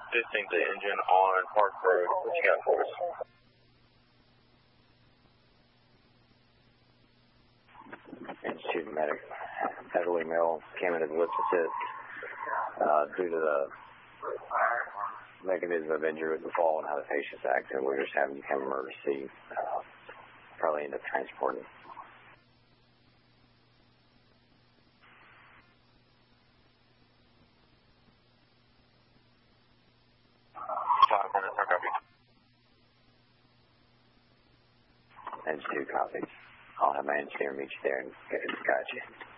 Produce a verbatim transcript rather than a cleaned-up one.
assisting the engine on Park Road. What you got for us? Institute medic. Elderly male came into the lift assist uh, due to the mechanism of injury with the fall and how the patient's acting. We're just having to come emergency. Uh, probably end up transporting. Five minutes, I copy. Institute copies. I'll have my engineer meet you there and get it to you.